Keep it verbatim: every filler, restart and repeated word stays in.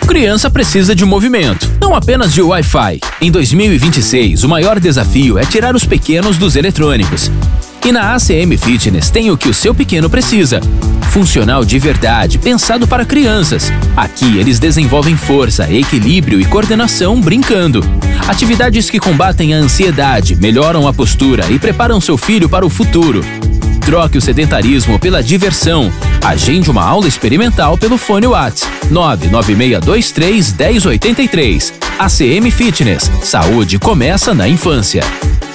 Criança precisa de movimento, não apenas de Wi-Fi. Em dois mil e vinte e seis, o maior desafio é tirar os pequenos dos eletrônicos. E na A C M Fitness tem o que o seu pequeno precisa. Funcional de verdade, pensado para crianças. Aqui eles desenvolvem força, equilíbrio e coordenação brincando. Atividades que combatem a ansiedade, melhoram a postura e preparam seu filho para o futuro. Troque o sedentarismo pela diversão. Agende uma aula experimental pelo fone WhatsApp nove nove seis dois três um zero oito três. A C M Fitness. Saúde começa na infância.